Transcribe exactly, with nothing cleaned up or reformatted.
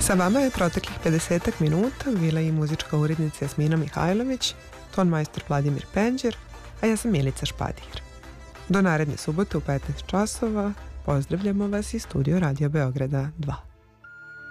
Sa vama je proteklih pedesetak minuta bila i muzička urednica Jasmina Mihajlović, ton majstor Vladimir Penđer, a ja sam Milica Špadir. Do naredne subote u petnaest časova pozdravljamo vas iz studio Radio Beograda dva.